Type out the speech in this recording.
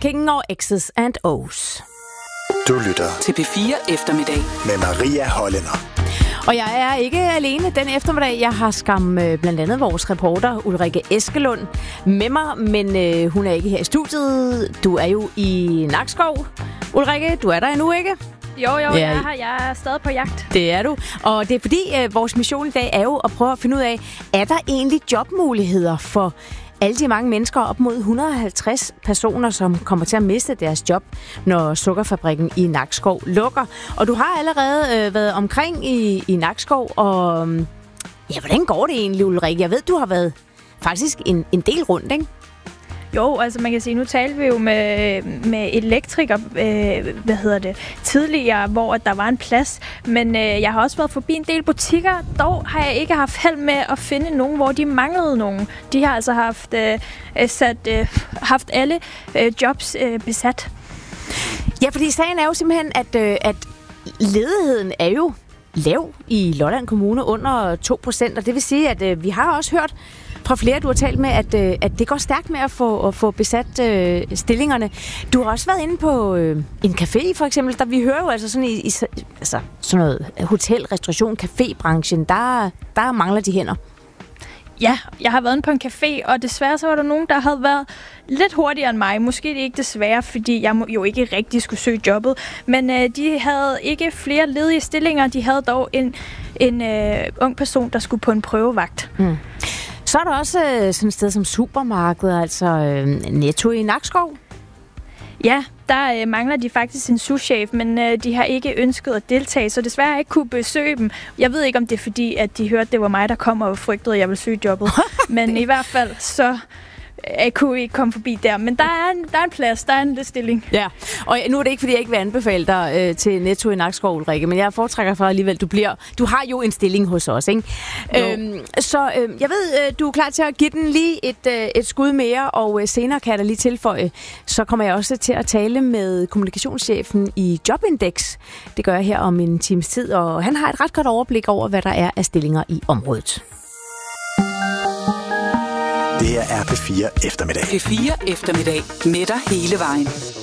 King og X's and O's. Du lytter til P4 Eftermiddag med Maria Hollænder. Og jeg er ikke alene den eftermiddag. Jeg har blandt andet vores reporter Ulrike Eskelund med mig, men hun er ikke her i studiet. Du er jo i Nakskov. Ulrike, du er der endnu, ikke? Jo, ja. Jeg er her. Jeg er stadig på jagt. Det er du. Og det er fordi, vores mission i dag er jo at prøve at finde ud af, er der egentlig jobmuligheder for alle de mange mennesker, op mod 150 personer, som kommer til at miste deres job, når sukkerfabrikken i Nakskov lukker. Og du har allerede været omkring i Nakskov, og ja, hvordan går det egentlig, Ulrike? Jeg ved, du har været faktisk en del rundt, ikke? Jo, altså man kan sige, nu talte vi jo med elektriker, tidligere, hvor der var en plads. Men jeg har også været forbi en del butikker. Dog har jeg ikke haft held med at finde nogen, hvor de manglede nogen. De har altså haft alle jobs besat. Ja, fordi sagen er jo simpelthen, at ledigheden er jo lav i Lolland Kommune, under 2%. Og det vil sige, at vi har også hørt fra flere, du har talt med, at det går stærkt med at få besat stillingerne. Du har også været inde på en café, for eksempel. Der vi hører jo altså sådan sådan noget hotel, restauration, cafébranchen. Der mangler de hænder. Ja, jeg har været inde på en café, og desværre så var der nogen, der havde været lidt hurtigere end mig. Måske det ikke desværre, fordi jeg jo ikke rigtig skulle søge jobbet. Men de havde ikke flere ledige stillinger. De havde dog en ung person, der skulle på en prøvevagt. Mm. Så er der også sådan et sted som supermarkedet, altså Netto i Nakskov. Ja, der mangler de faktisk en souschef, men de har ikke ønsket at deltage, så desværre ikke kunne besøge dem. Jeg ved ikke, om det er fordi, at de hørte, det var mig, der kom og frygtede, at jeg ville søge jobbet. Men i hvert fald, så kunne ikke komme forbi der. Men der er en plads, der er en stilling. Ja, og nu er det ikke, fordi jeg ikke vil anbefale dig til Netto i Nakskov, Ulrike, men jeg foretrækker for alligevel, du har jo en stilling hos os, ikke? Jeg ved, du er klar til at give den lige et skud mere, og senere kan jeg da lige tilføje, så kommer jeg også til at tale med kommunikationschefen i Jobindex. Det gør jeg her om en times tid, og han har et ret godt overblik over, hvad der er af stillinger i området. Det her er P4 Eftermiddag. P4 Eftermiddag med dig hele vejen.